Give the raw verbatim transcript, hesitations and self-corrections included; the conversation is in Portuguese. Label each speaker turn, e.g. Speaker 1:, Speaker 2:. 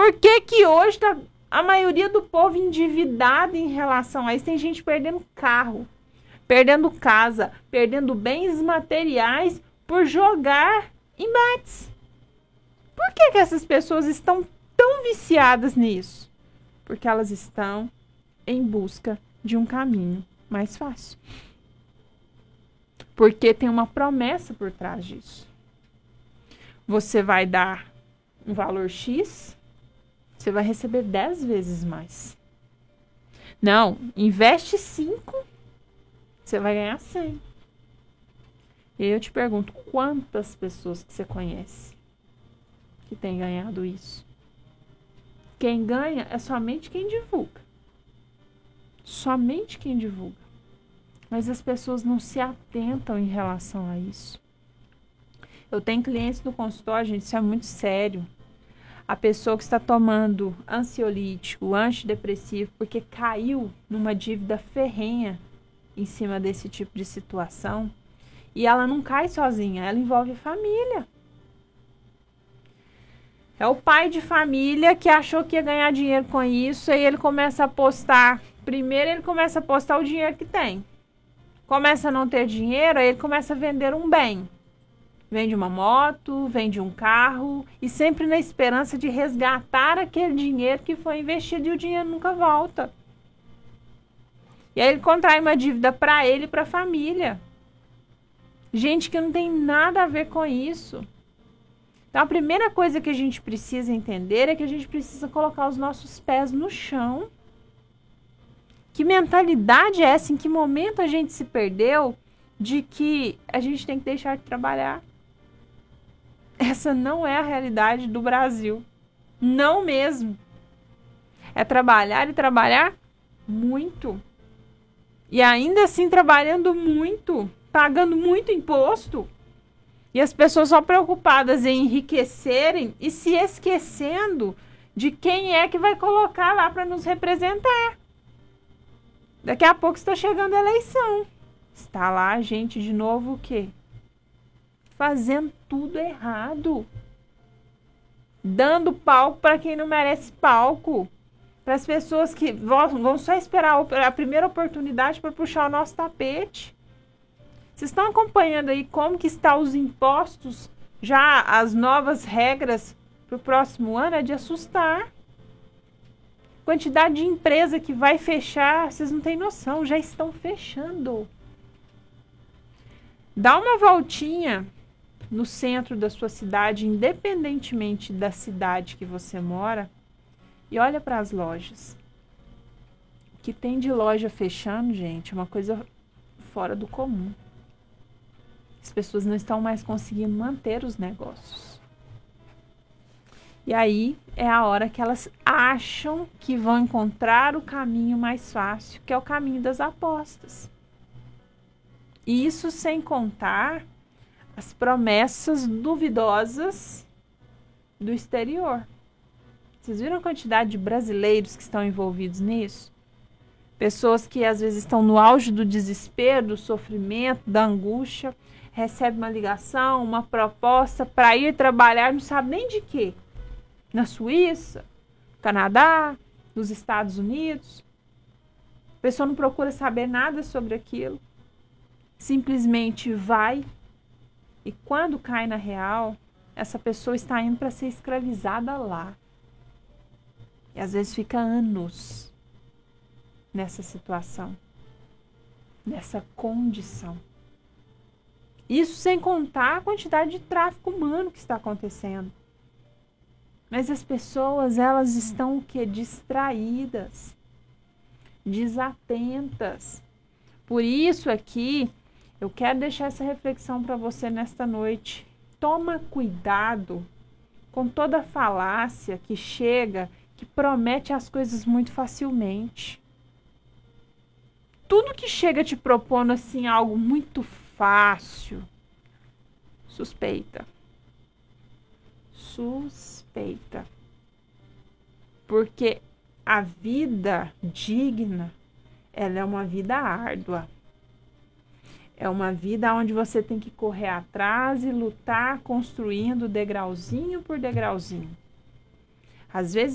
Speaker 1: Por que que hoje tá a maioria do povo endividada em relação a isso? Tem gente perdendo carro, perdendo casa, perdendo bens materiais por jogar em bets. Por que que essas pessoas estão tão viciadas nisso? Porque elas estão em busca de um caminho mais fácil. Porque tem uma promessa por trás disso. Você vai dar um valor X, você vai receber dez vezes mais. Não, investe cinco, você vai ganhar cem. E aí eu te pergunto, quantas pessoas que você conhece que tem ganhado isso? Quem ganha é somente quem divulga. Somente quem divulga. Mas as pessoas não se atentam em relação a isso. Eu tenho clientes no consultório, gente, isso é muito sério. A pessoa que está tomando ansiolítico, antidepressivo, porque caiu numa dívida ferrenha em cima desse tipo de situação. E ela não cai sozinha, ela envolve a família. É o pai de família que achou que ia ganhar dinheiro com isso, aí ele começa a apostar. Primeiro ele começa a apostar o dinheiro que tem. Começa a não ter dinheiro, aí ele começa a vender um bem. Vende uma moto, vende um carro, e sempre na esperança de resgatar aquele dinheiro que foi investido e o dinheiro nunca volta. E aí ele contrai uma dívida para ele e para a família. Gente que não tem nada a ver com isso. Então a primeira coisa que a gente precisa entender é que a gente precisa colocar os nossos pés no chão. Que mentalidade é essa? Em que momento a gente se perdeu de que a gente tem que deixar de trabalhar? Essa não é a realidade do Brasil. Não mesmo. É trabalhar e trabalhar muito. E ainda assim trabalhando muito, pagando muito imposto. E as pessoas só preocupadas em enriquecerem e se esquecendo de quem é que vai colocar lá para nos representar. Daqui a pouco está chegando a eleição. Está lá a gente de novo o quê? Fazendo tudo errado. Dando palco para quem não merece palco. Para as pessoas que vão, vão só esperar a primeira oportunidade para puxar o nosso tapete. Vocês estão acompanhando aí como que estão os impostos? Já as novas regras para o próximo ano é de assustar. Quantidade de empresa que vai fechar, vocês não têm noção, já estão fechando. Dá uma voltinha no centro da sua cidade, independentemente da cidade que você mora, e olha para as lojas. O que tem de loja fechando, gente, é uma coisa fora do comum. As pessoas não estão mais conseguindo manter os negócios. E aí é a hora que elas acham que vão encontrar o caminho mais fácil, que é o caminho das apostas. E isso sem contar as promessas duvidosas do exterior. Vocês viram a quantidade de brasileiros que estão envolvidos nisso? Pessoas que às vezes estão no auge do desespero, do sofrimento, da angústia, recebe uma ligação, uma proposta para ir trabalhar, não sabe nem de quê. Na Suíça, Canadá, nos Estados Unidos. A pessoa não procura saber nada sobre aquilo. Simplesmente vai. E quando cai na real, essa pessoa está indo para ser escravizada lá. E às vezes fica anos nessa situação, nessa condição. Isso sem contar a quantidade de tráfico humano que está acontecendo. Mas as pessoas, elas estão o quê? Distraídas, desatentas. Por isso aqui, eu quero deixar essa reflexão para você nesta noite. Toma cuidado com toda falácia que chega, que promete as coisas muito facilmente. Tudo que chega te propondo assim algo muito fácil, suspeita. Suspeita. Porque a vida digna, ela é uma vida árdua. É uma vida onde você tem que correr atrás e lutar, construindo degrauzinho por degrauzinho. Às vezes